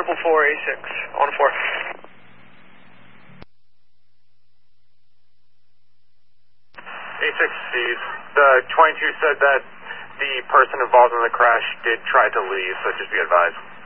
444A6 on 4. A6 Steve, the 22 said that the person involved in the crash did try to leave, so just be advised.